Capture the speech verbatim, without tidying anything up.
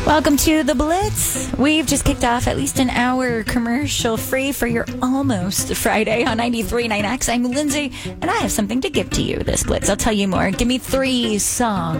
Welcome to The Blitz. We've just kicked off at least an hour commercial free for your almost Friday on ninety-three point nine X. I'm Lindsay, and I have something to give to you this Blitz. I'll tell you more. Give me three songs